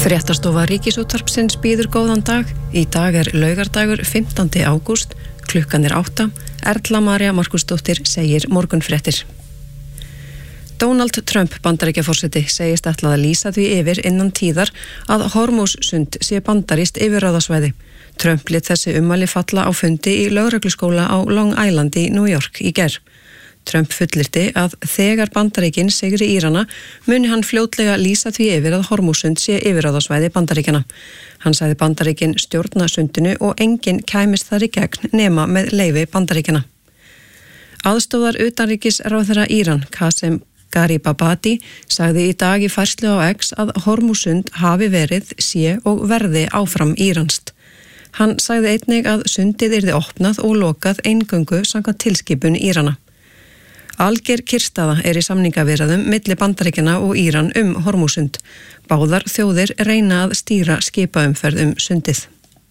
Fréttastofa Ríkisútvarpsins býður góðan dag. Í dag laugardagur 15. ágúst, klukkan 8. Erla María Markusdóttir segir morgunfréttir. Donald Trump Bandaríkjaforseti segist ætlað að lýsa því yfir innan tíðar að Hormuzsund sé bandarískt yfirráðasvæði. Trump lét þessi ummæli falla á fundi í lögregluskóla á Long Island í New York í gær. Trump fullyrti að þegar Bandaríkin sigri Írana muni hann fljótlega lýsa því yfir að Hormuzsund sé yfirráðasvæði Bandaríkjanna. Hann sagði Bandaríkin stjórna sundinu og enginn kæmist þar í gegn nema með leyfi Bandaríkjanna. Aðstóðar utanríkisráðherra Íran, Qasem Gharibabadi, sagði í dag í færslu á X að Hormuzsund hafi verið, sé og verði áfram íranskt. Hann sagði einnig að sundið yrði opnað og lokað eingöngu samkvæmt tilskipun Írana. Alger kyrrstaða í samningaviðræðum milli Bandaríkjanna og Íran Hormuzsund. Báðar þjóðir reyna að stýra skipaumferð sundið.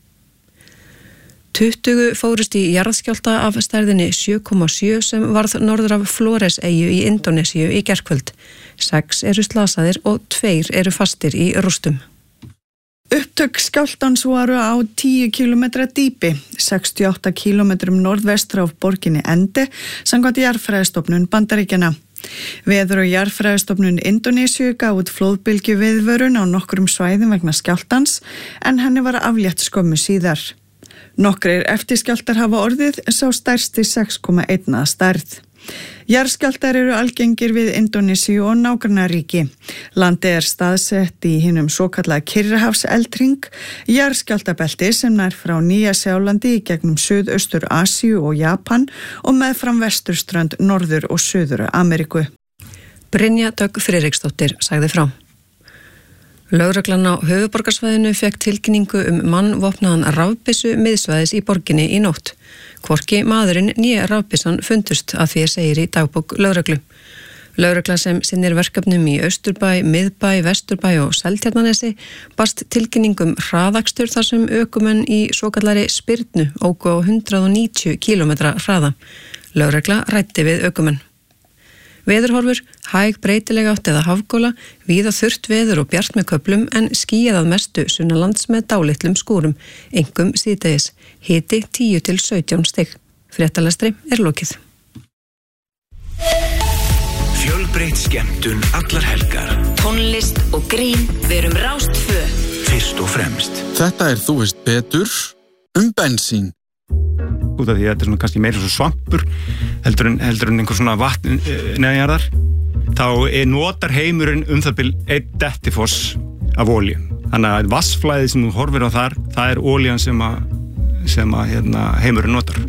20 fórust í jarðskjálfta af stærðinni 7,7 sem varð norður af Flores-eyju í Indónesíu í gærkvöld. 6 eru slasaðir og 2 eru fastir í rústum. Upptök skjálftans voru á 10 km dýpi, 68 km norðvestur af borginni Ende, samkvæmt jarðfræðistofnun Bandaríkjanna. Veður- og jarðfræðistofnun Indónesíu gaf út flóðbylgju viðvörun á nokkrum svæðum vegna skjálftans, en henni var aflétt skömmu síðar. Nokkrir eftirskjálftar hafa orðið, sá stærsti 6,1 að stærð. Jarðskjálftar eru algengir við Indónesíu og nágrannaríki. Landið staðsett í hinum svokallaða Kyrrahafseldhring, jarðskjálftabelti sem nær frá Nýja-Sjálandi í gegnum Suðaustur Asíu og Japan og meðfram vesturströnd Norður- og Suður-Ameríku. Brynja Dögg Friðriksdóttir sagði frá. Lögreglan á höfuðborgarsvæðinu fekk tilkynningu mannvopnaðan rafbyssu miðsvæðis í borginni í nótt. Hvorki maðurinn né rafbyssan fundust að því segir í dagbók lögreglu. Lögregla sem sinnir verkefnum í Austurbæ, Miðbæ, Vesturbæ og Seltjarnarnesi barst tilkynningum hraðakstur þar sem ökumenn í svokallari spyrnu óku á 190 km hraða. Lögregla ræddi við ökumenn. Veðurhorfur, hæg breytilega átt eða hafgóla, víða þurrt veður og bjart með köflum en skýjað að mestu sunnanlands með dálitlum skúrum, einkum síðdegis, hiti 10 til 17 stig. Fréttalestri lokið. Fjölbreytt skemmtun allar helgar. Tónlist og grín, verum Rás 2. Fyrst og fremst. Þetta þú veist betur bensín. Út af því að þetta svona kannski meira svo svampur heldur en einhver svona vatn neðanjarðar, þá notar heimurinn það bil 1 dettifoss af olíu. Þannig að vatnsflæðið sem þú horfir á þar, það olían sem heimurinn notar.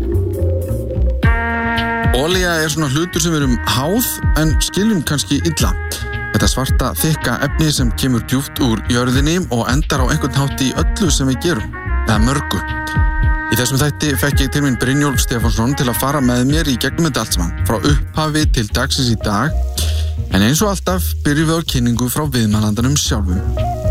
Olía svona hlutur sem við erum háð en skiljum kannski illa. Þetta svarta, þykka efni sem kemur djúpt úr jörðinni og endar á einhvern hátt í öllu sem við gerum, eða mörgu. Í þessum þætti fekk ég til mín Brynjólf Stefánsson til að fara með mér í gegnum þetta allt saman, frá upphafi til dagsins í dag, en eins og alltaf byrjum við á kynningu frá viðmælandanum sjálfum.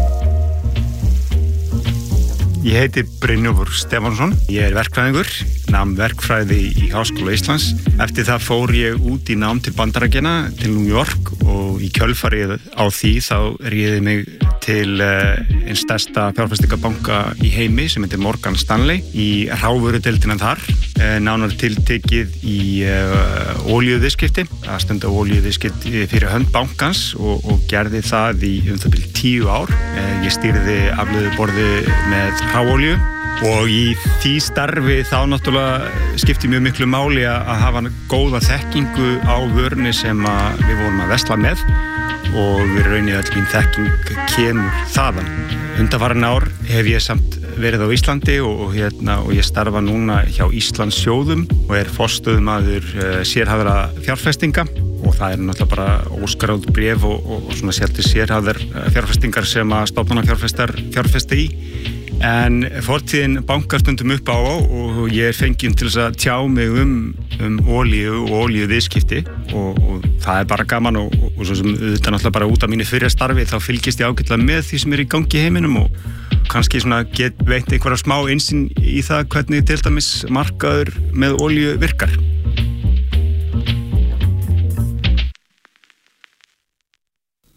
Ég heiti Brynjólfur Stefánsson, ég verkfræðingur, nam verkfræði í Háskóla Íslands. Eftir það fór ég út í nám til Bandaríkjanna, til New York og í kjölfarið á því þá réði mig til eins stærsta fjárfestingarbanka í heimi sem heitir Morgan Stanley í hrávörudeildina þar, nánar tiltekið í olíuviðskipti, að stunda olíuviðskipti fyrir hönd bankans og gerði það í það bil 10 ár. Ég stýrði afleiðuborði með hráolíu og í því starfi þá náttúrulega skipti mjög miklu máli að hafa góða þekkingu á vörunni sem við vorum að versla með og við raunin öll mín þekking kemur þaðan. Undanfarin ár hef ég samt verið á Íslandi og ég starfa núna hjá Íslandssjóðum og forstöðumaður sérhæfðra fjárfestinga og það náttúrulega bara óskráð bréf og svona sérhæfðar fjárfestingar sem að stofnanafjárfestar fjárfesta í. En fortíðin bankar stundum upp á og ég fenginn til þess að tjá mig olíu og olíuviðskipti og það bara gaman og svo sem auðvitað náttúrulega bara út af mínu fyrra starfi þá fylgist ég ágætlega með því sem í gangi í heiminum og kannski svona get veitt einhverja smá innsýn í það hvernig til dæmis markaður með olíu virkar.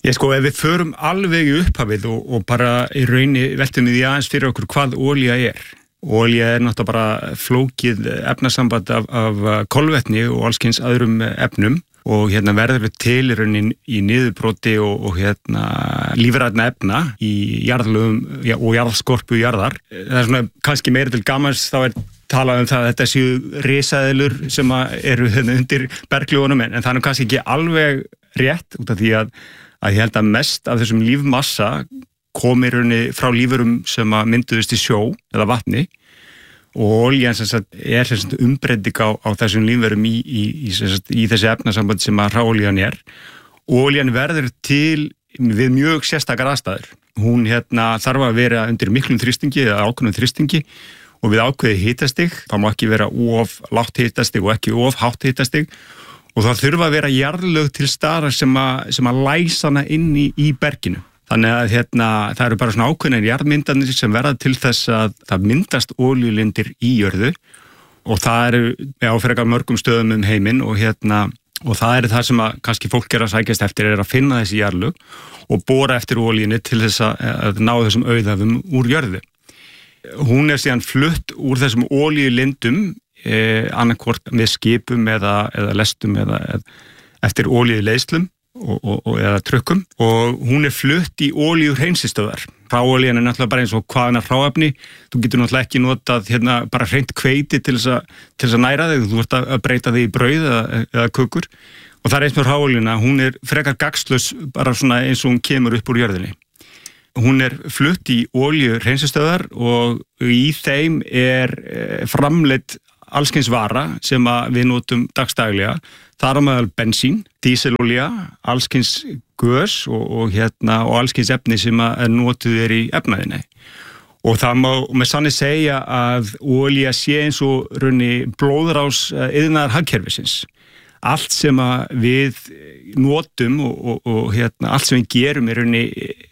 Ef við förum alveg í upphafið og bara í raunni veltum við aðeins fyrir okkur hvað olía er. Olía er náttúrulega bara flókið efnasamband af kolvetni og allskyns öðrum efnum og verður við til í raunin í niðurbroti og lífrænna efna í jarðlögum og jarðskorpu jarðar. Það svona kannski meira til gamans þá talað það að þetta séu risaeðlur sem eru undir berglögunum en það kannski ekki alveg rétt út af því að ég held að mest af þessum lífmassa komi í rauninni frá lífurum sem mynduðust í sjó eða vatni og olían er umbreyting á þessum lífverum í þessi efnasamband sem hráolían er. Olían verður til við mjög sérstakar aðstæður. Hún þarf að vera undir miklum þrýstingi eða ákveðnum þrýstingi og við ákveðið hitastig, það má ekki vera of lágt hitastig og ekki of hátt hitastig og það þurfa að vera jarðlög til staðar sem að læsa hana inn í berginu. Þannig að það eru bara svona ákveðnir jarðmyndanir sem verða til þess að það myndast olíulindir í jörðu og það eru á frekar mörgum stöðum heiminn og það það sem að kannski fólk að sækjast eftir að finna þessi jarðlög og bora eftir olíunni til þess að ná þessum auðæfum úr jörðu. Hún síðan flutt úr þessum olíulindum annarkvort með skipum eða lestum eða eftir olíuleiðslum eða trukkum og hún flutt í olíuhreinsistöðvar. Hráolían náttúrulega bara eins og hvaðna hráefni. Þú getur náttúrulega ekki notað bara hreint hveiti til þess að næra þig. Þú ert að breyta þig í brauð eða kökur. Og það eins með hráolíuna, hún frekar gagnslaus bara svona eins og hún kemur upp úr jörðinni. Hún flutt í olíuhreinsistöðvar og í þeim framleidd allskyns vara sem við notum dagstaglega. Það meðal bensín, díselolía, allskyns gös og allskyns efni sem notuð í efnaðinni. Og það má með sanni segja að olía sé eins og raunni blóðrás iðnaðar hagkerfisins. Allt sem við notum og allt sem við gerum í rauninni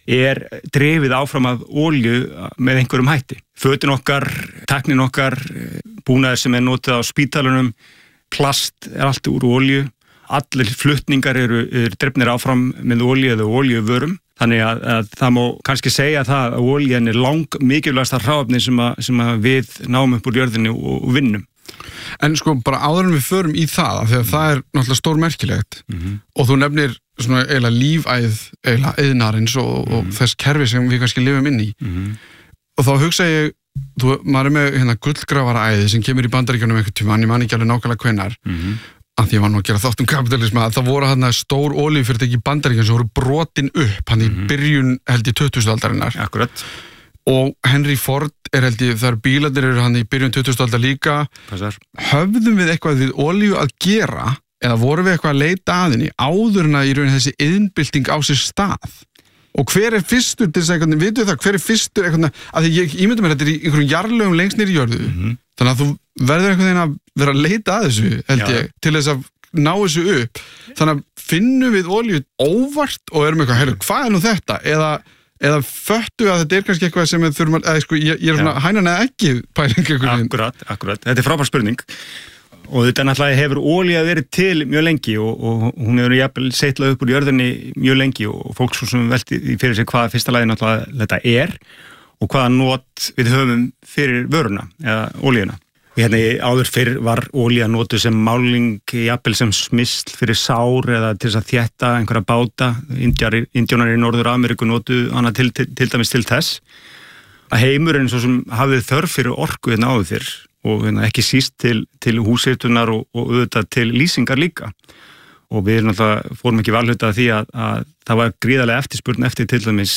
drifið áfram af olíu með einhverjum hætti. Fötin okkar, tæknin okkar, búnaður sem notað á spítalunum, plast allt úr olíu. Allir flutningar eru drifnir áfram með olíu eða olíuvörum. Þannig að það má kannski segja það að olían mikilvægasta hráefni sem við náum upp úr jörðinni og vinnum. En bara áður en við förum í það, af því að það náttúrulega stórmerkilegt og þú nefnir svona eiginlega lífæð iðnaðarins og þess kerfi sem við kannski lifum inn í og þá hugsa ég, maður með gullgrafaraæði sem kemur í Bandaríkjunum einhvern tímann, ég man ekki alveg nákvæmlega hvenær að því ég var nú að gera þátt kapitalisma, það voru stór olíufyrirtæki í Bandaríkjunum sem voru brotin upp í byrjun held í 20. aldarinnar. Akkurat. Og Henry Ford held ég, þar bílarnir eru hann í byrjun 20. aldar líka. Passar. Höfðum við eitthvað við olíu að gera eða vorum við eitthvað að leita að henni áður en að í raun þessi iðnbylting á sér stað? Og hver fyrstur til þess að vitum það, hver fyrstur eitthvað, að því ég ímynda mér þetta í einhverjum jarðlögum lengst niður í jörðu. Þannig að þú verður einhvern veginn að vera að leita að þessu, held ég, til þess að ná þessu upp. Þannig að finnum við olíu óvart og erum eitthvað, hvað nú þetta? Eða föttu að þetta kannski eitthvað sem við þurfum að, ég svona hænan eða ekki pæling einhvern veginn. Akkurat. Þetta frábær spurning. Og þetta náttúrulega hefur olía verið til mjög lengi og hún hefur jafnvel seitlað upp úr jörðinni mjög lengi og fólk svo sem velti fyrir sig hvað fyrsta lagi náttúrulega þetta og hvaða not við höfum fyrir vöruna eða olíuna. Áður fyrr var olía notuð sem máling, jafnvel sem smyrsl fyrir sár eða til þess að þétta einhverja báta. Indjánar í Norður-Ameríku notuð hana til dæmis til þess. Að heimurinn svo sem hafði þörf fyrir orku áður fyrr og ekki síst til húshitunar og auðvitað til lýsingar líka. Og við náttúrulega fórum ekki valhluta því að það var gríðarlega eftirspurn eftir til dæmis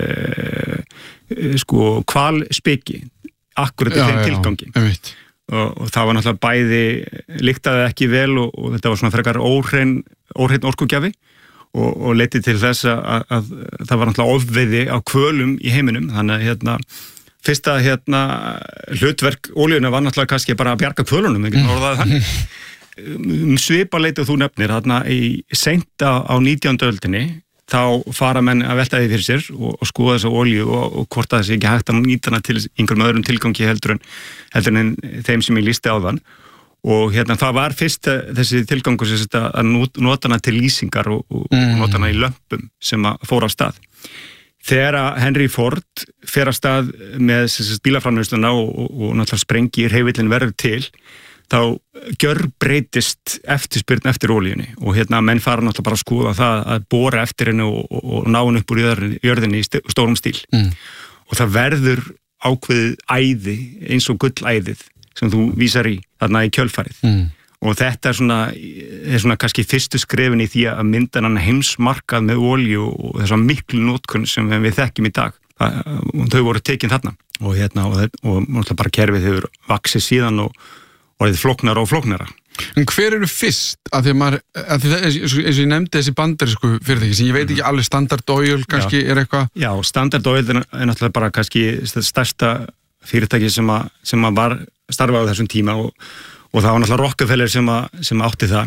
hvalspeki, akkurat í þeim tilgangi. Og það var náttúrulega bæði lyktaði ekki vel og þetta var svona frekar óhrein orkugjafi og leiddi til þess að það var náttúrulega ofveiði á hvölum í heiminum. Þannig að fyrsta hlutverk olíuna var náttúrulega kannski bara að bjarga hvölunum, ekki orðaði þannig. Svipaleitið þú nefnir í seint á 19. öldinni þá fara menn að velta því fyrir sér og skoða þessa olíu og hvort það sé ekki hægt að nýta hana til einhverjum öðrum tilgangi heldur en þeim sem ég lýsti áðan og það var fyrst þessi tilgangur að nota hana til lýsingar og nota hana í lömpum sem að fór af stað. Þegar Henry Ford fer af stað með bílaframleiðsluna og náttúrulega sprengir hreyfillin verður til, þá gjörbreytist eftirspurn eftir olíunni og menn fara náttúrulega bara að skoða það að bora eftir henni og ná henni upp úr jörðinni í stórum stíl. Og það verður ákveðið æði eins og gullæðið sem þú vísar í þarna í kjölfarið. Og þetta er svona kannski fyrstu skrefin í því að mynda hann heimsmarkað með olíu og þessa miklu notkun sem við þekkjum í dag. Þau voru tekin þarna og náttúrulega bara kerfið hefur vaxið síðan og orðið flóknara og flóknara. En hver eru fyrst? Að því eins og ég nefndi þessi bandarísku fyrirtæki sem ég veit ekki alveg, Standard Oil kannski er eitthvað? Já, Standard Oil er náttúrulega bara kannski stærsta fyrirtæki sem var starfað á þessum tíma og það var náttúrulega Rockefeller sem átti það.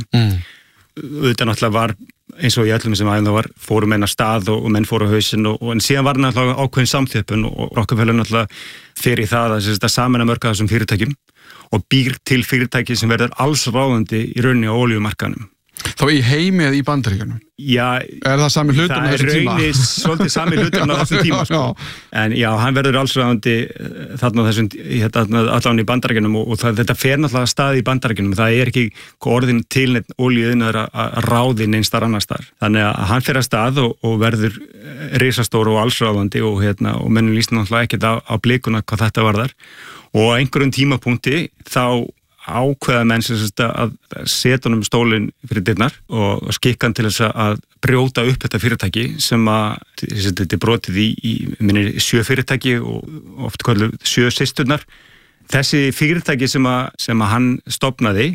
Þetta náttúrulega var eins og í öllum sem aðeins var fóru menn að stað og menn fóru á hausinn en síðan var náttúrulega ákveðin samþjöppun og Rockefeller náttúrulega fyrir það að sameina mörg af þessum fyrirtækjum og býr til fyrirtæki sem verður alls ráðandi í rauninni á olíumarkaðnum. Þá í heimi eða í Bandaríkjunum? Já, er það sami hlutur á þessum tíma? Það er svolítið sami hlutur á þessum tíma. Sko. En já, hann verður alls ráðandi þarna þessum, allan í Bandaríkjunum og þetta fer náttúrulega stað í Bandaríkjunum. Það er ekki orðin til neitt olíuiðnaður að ráði neins þar annars þar. Þannig að hann fer að stað og verður risastór og alls ráðandi og mennum líst náttúrulega ekkert á blikuna hvað þetta varðar. Og á einhverjum tímapunkti þá ákveða menn að setja honum stólinn fyrir dyrnar og skikka hann til þess að brjóta upp þetta fyrirtæki sem þetta er brotið í 7 fyrirtæki og oft kallu 7 systurnar. Þessi fyrirtæki sem hann stofnaði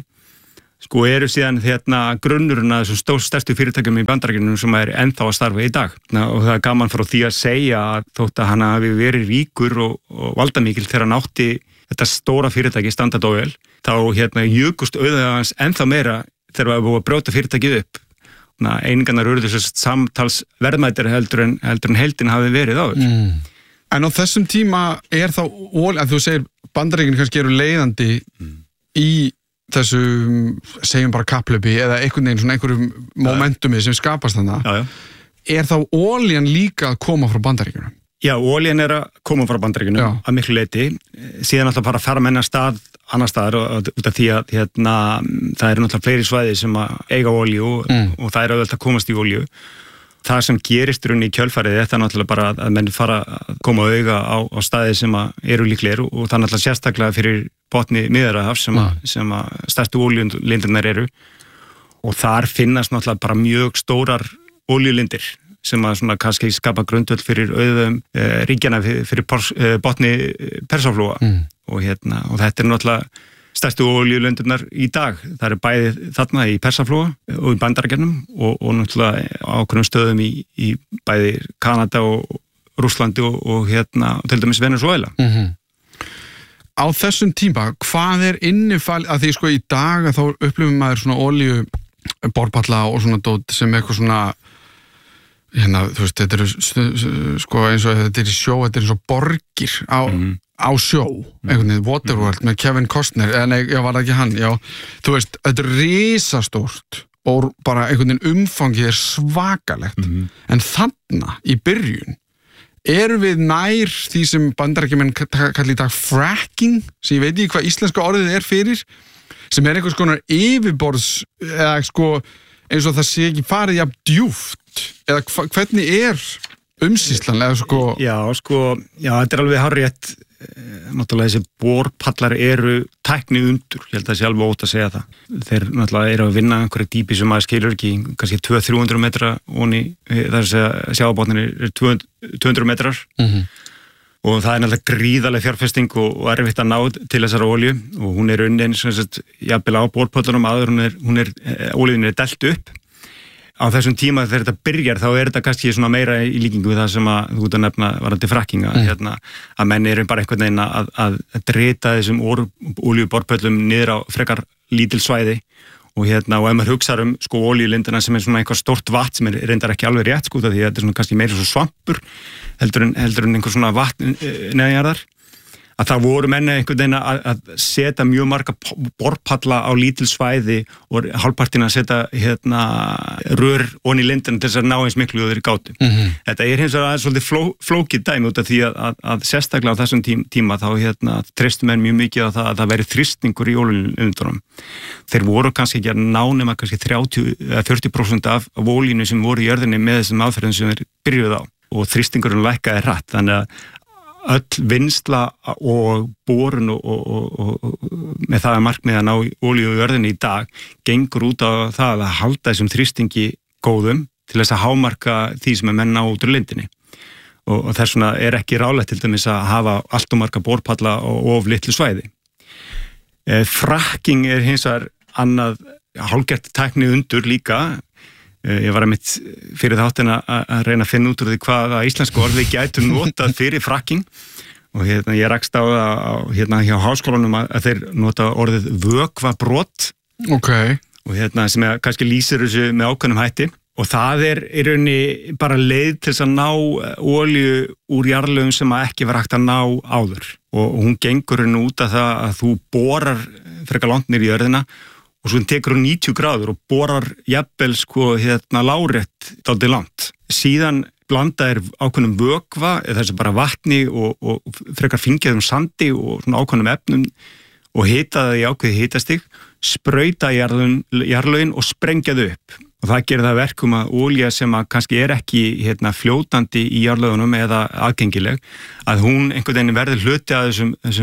eru síðan grunnurinn að þessum stærstu fyrirtækjum í Bandaríkjunum sem er ennþá að starfa í dag. Og það er gaman frá því að segja að þótt að hann hafi verið ríkur og valdamikil þegar hann átti þetta stóra fyrirtæki Standard Oil, þá jukust auðvitað hans ennþá meira þegar það var búið að brjóta fyrirtækið upp. Einingarnar urðu samtals verðmætir heldur en heildin hafi verið áður. En á þessum tíma er þá að þú segir Bandaríkin kannski eru leiðandi í þessu, segjum bara kapplöpi eða einhverjum momentumi sem skapast þarna. Er þá olían líka að koma frá Bandaríkjunum? Já, olían er að koma frá Bandaríkjunum að miklu leyti. Síðan alltaf bara að fara menn að stað annar staðar út af því að það eru náttúrulega fleiri svæði sem að eiga olíu og það er auðvitað að komast í olíu. Það sem gerist í kjölfarið þetta er náttúrulega bara að menn fara að koma auga á staði sem eru líklegir og það er náttúrulega sérstaklega fyrir botni Miðjarðarhafs sem að stærstu olíulindirnar eru og þar finnast náttúrulega bara mjög stórar olíulindir sem að kannski skapa grundvöld fyrir auðvöðum ríkjana fyrir botni Persaflóa og þetta er náttúrulega stærstu olíulöndirnar í dag. Það er bæði þarna í Persaflóa og í Bandaríkjunum og náttúrulega ákveðnum stöðum í bæði Kanada og Rússlandi og til dæmis Venezuela. Á þessum tíma, hvað er innifalið, að því í dag þá upplifum maður svona olíuborpalla og svona dót sem eitthvað svona þú veist, þetta eru eins og þetta er í sjó, þetta er eins og borgir á sjó, einhvern veginn Waterworld með Kevin Costner, eða nei, var það ekki hann, þú veist, þetta er risastórt og bara einhvern veginn umfangið er svakalegt, en þarna í byrjun erum við nær því sem Bandaríkjamenn kalli í dag fracking, sem ég veit ekki hvað íslenska orðið er fyrir, sem er einhvers konar yfirborðs, eða eins og það sé ekki farið jafn djúpt, eða hvernig er umsýslan, eða Já, þetta er alveg hárrétt, náttúrulega þessi borpallar eru tækni undur, ég held að það sé alveg ótt að segja það. Þeir náttúrulega eru að vinna einhverju dýpi sem maður skilur ekki, kannski 200-300 metra onni, það er að segja sjábotnir er 200 metrar og það er náttúrulega gríðarleg fjárfesting og erfitt að ná til þessar olíu og hún er unnin jafnvel á borpallunum áður olíun er delt upp. Á þessum tíma þegar þetta byrjar þá er þetta kannski svona meira í líkingu við það sem að þú ert að nefna varandi fracking að menn eru bara einhvern veginn að drita þessum olíuborpöllum niður á frekar lítil svæði og ef maður hugsaður olíulindina sem er svona einhver stórt vatn sem er reyndar ekki alveg rétt því þetta er svona kannski meira svo svampur heldur en einhver svona vatn neðanjarðar að það voru menni einhvern veginn að setja mjög marga borpalla á lítil svæði og hálfpartina að setja rör onni í lindina til þess að ná eins miklu og þeir gátu. Þetta hins vegar svolítið flókið dæmi út af því að sérstaklega á þessum tíma þá treystu menn mjög mikið á það að það veri þrýstingur í olíunum. Þeir voru kannski ekki að ná nema kannski 30-40% af olíunni sem voru í jörðinni með þessum aðferðum sem þeir byrjuðu á og þrýstingurinn lækkaði hratt, þannig að öll vinnsla og borun og með það að markmið að ná olíu í jörðinni í dag gengur út á það að halda þessum þrýstingi góðum til þess að hámarka því sem menn ná út úr lindinni og þess vegna ekki ráðlegt til dæmis að hafa allt og marga borpalla og of litlu svæði. Fracking hins vegar annað hálfgert tækni undur líka. Ég var einmitt fyrir þáttina að reyna að finna út úr því hvaða íslensku orði gætu notað fyrir fracking og ég rakst á það hjá háskólanum að þeir nota orðið vökvabrot og sem kannski lýsir þessu með ákveðnum hætti og það í rauninni bara leið til þess að ná olíu úr jarðlögum sem ekki var hægt að ná áður og hún gengur út af það að þú borar frekar langt niður í jörðina og svo tekur hún 90 gráður og borar jafnvel lárétt dálítið langt. Síðan blanda ákveðnum vökva, þessi bara vatni og frekar fíngerðum sandi og svona ákveðnum efnum og hita það í ákveði hitastig, sprauta jarðlögin og sprengja þau upp. Og það gerir það verkum að olía sem kannski ekki fljótandi í jarðlögunum eða aðgengileg, að hún einhvern veginn verður hluti að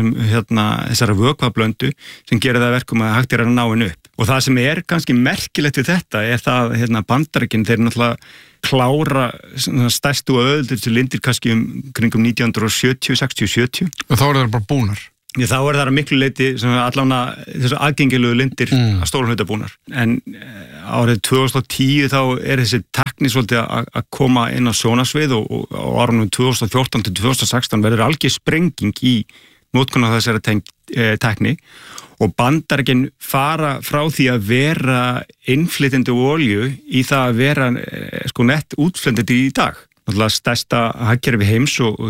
þessara vökvablöndu sem gerir það verkum að hægt að ná henni upp. Og það sem kannski merkilegt við þetta það Bandaríkin, þeir náttúrulega klára stærstu og öðuldustu lindir kannski kringum 1970, 60, 70. Og þá þeir bara búnar. Þá það miklu leyti allan þessu aðgengilegu lindir að stórum hluta búnar. En árið 2010 þá þessi tekni svolítið að koma inn á sjónarsvið og árunum 2014 til 2016 verður algjör sprenging í notkun á þessari tekni og Bandaríkin fara frá því að vera innflytjandi olíu í það að vera nett útflytjandi í dag. Náttúrulega stærsta hagkerfi heims og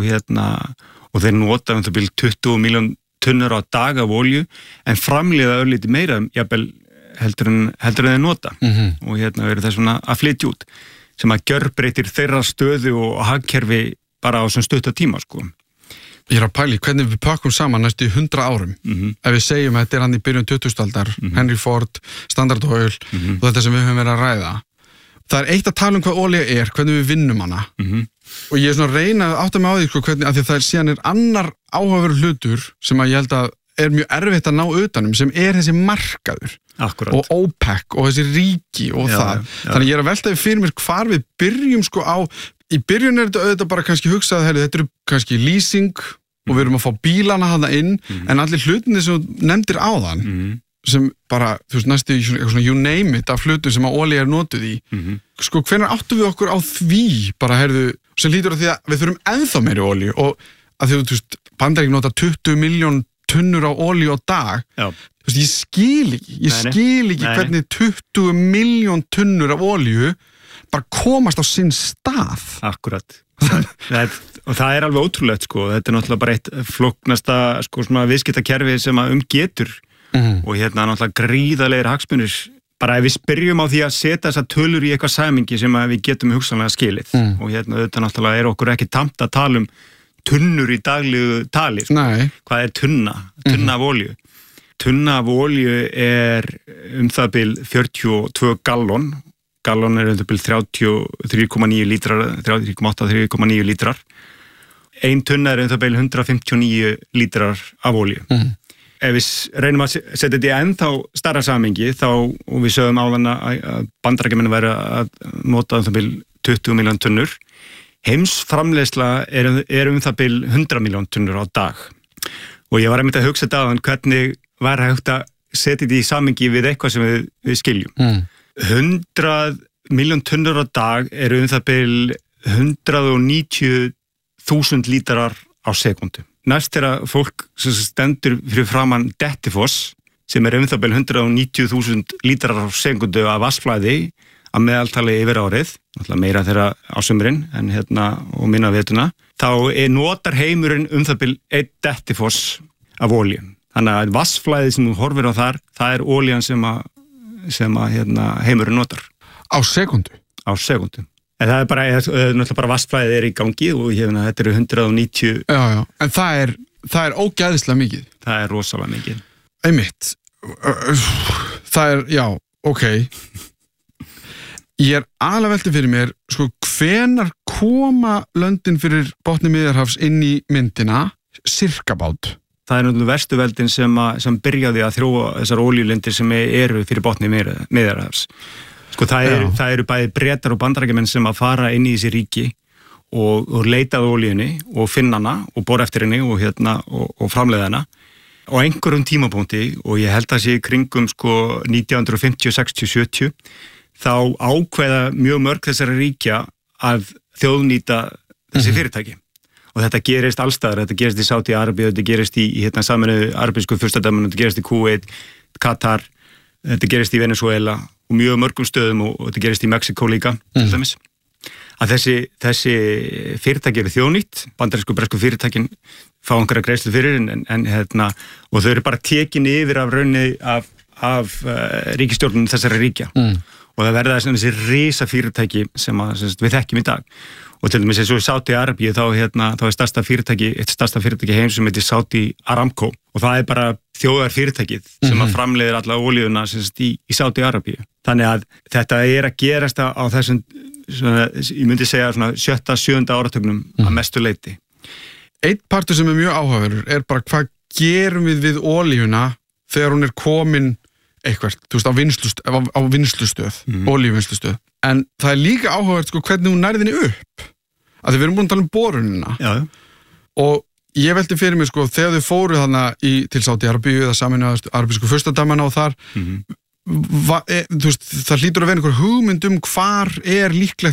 þeir nota 20 miljón tunnur á dag af olíu en framleiða örlítið meira jafnvel heldur en þeir nota og verður þess að flytja út sem að gjörbreytir þeirra stöðu og hagkerfi bara á svona stutta tíma sko. Ég að pæli hvernig við pakkum saman næstu 100 árum ef við segjum að þetta hann í byrjun 20. aldar Henry Ford, Standard Oil og þetta sem við höfum verið að ræða. Það eitt að tala hvað olía hvernig við vinnum hana og ég svona reyna að átta mig á því hvernig, af því það síðan annar áhugaverður hlutur sem að ég held að mjög erfitt að ná utanum sem þessi markaður. Akkurat. Og OPEC og þessi ríki og það. Þannig ég að velta fyrir mér hvar við byrjum á, í byrjun þetta auðvitað bara kannski hugsað, þetta kannski leasing og við erum að fá bílana hana inn en allir hlutinni sem nefndir áðan sem bara, næstu svona you name it af hlutum sem að olía notuð í hvenær áttum við okkur á því bara, sem lítur á því að við þurfum ennþá meiri olíu og að því Bandaríkin nota 20 miljón tunnur á olíu á dag ég skil ekki hvernig 20 miljón tunnur af olíu bara komast á sinn stað. Akkurat. Og það alveg ótrúlegt þetta náttúrulega bara eitt flóknasta viðskiptakerfi sem að getur og náttúrulega gríðarlegir hagsmunir bara ef við spyrjum á því að setja þessar tölur í eitthvað sæmingi sem að við getum hugsanlega skilið og þetta náttúrulega okkur ekki tamt að tala tunnur í daglegu tali hvað tunna af olíu. Tunna af olíu það bil 42 gallon það bil 33,9 lítrar 33,9 lítrar ein tunna það bil 159 lítrar af olíu ef við reynum að setja þetta í ennþá stærra samhengi þá, og við sögum áðan að Bandaríkjamenn væri að nota það bil 20 miljón tunnur, heimsframleiðsla það bil 100 miljón tunnur á dag. Og ég var einmitt að hugsa þetta áðan hvernig var hægt að setja þetta í samhengi við eitthvað sem við skiljum. 100 miljón tunnur á dag það bil 190.000 lítrar á sekundu. Næst fólk sem stendur fyrir framan Dettifoss sem það bil 190.000 lítrar á sekundu af vatnsflæði að meðaltali yfir árið, meira þeirra á sumrin en og minna vetuna, þá notar heimurinn það bil 1 dettifoss af olíu. Þannig að vatnsflæðið sem þú horfir á þar, það olían sem heimurinn notar. Á sekundu? Á sekundu. En það náttúrulega bara vatnsflæðið í gangi og þetta eru 190. Já, en það er ógæðislega mikið. Það er rosalega mikið. Einmitt. Það já, ok. Ég alveg velti fyrir mér, sko, hvenær koma löndin fyrir botni Miðjarðarhafs inn í myndina, sirkabát? Það náttúrulega verstu veldin sem byrjaði að þróa þessar olíulindir sem eru fyrir botni Miðjarðarhafs. Sko, það eru bæði Bretar og Bandaríkjamenn sem að fara inn í þessi ríki og leita að olíunni og finna hana og bora eftir henni og framleiða hana. Á einhverjum tímapunkti, og ég held að sé kringum 1950, 60, 70, þá ákveða mjög mörg þessara ríkja að þjóðnýta þessi fyrirtæki. Og þetta gerist allstaðar, þetta gerist í Sádi-Arabíu, þetta gerist í Sameinuðu arabísku furstadæmunum, þetta gerist í Kúveit, Katar, þetta gerist í Venezuela og mjög mörgum stöðum og þetta gerist í Mexíkó líka, til dæmis. Að þessi fyrirtæki eru þjóðnýtt, bandarísku bresku fyrirtækin fá einhverja greiðslu fyrir og þau eru bara tekin yfir af raunni af ríkisstjórnum þessara ríkja. Og það verða þessi risa fyrirtæki sem við þekkjum í dag. Og til dæmis eins og í Sádi-Arabíu þá er stærsta fyrirtæki heims sem heitir Saudi Aramco og það er bara þjóðar fyrirtækið sem að framleiðir alla olíuna í Sádi-Arabíu. Þannig að þetta er að gerast á þessum, ég myndi segja 7. 7. áratögnum að mestu leyti. Einn partur sem er mjög áhugaverður er bara hvað gerum við olíuna þegar hún er komin eitthvað, þú veist, á vinnslustöð, olíuvinnslustöð. En það er líka áhugavert hvernig hún nærði henni upp. Að við erum búin að tala borunina. Já. Og ég velti fyrir mig þegar þau fóru þarna til Sádi-Arabíu eða Sameinuðu arabísku furstadæmana og þar, þú veist, það hlýtur að vera einhver hugmynd hvar er líklegt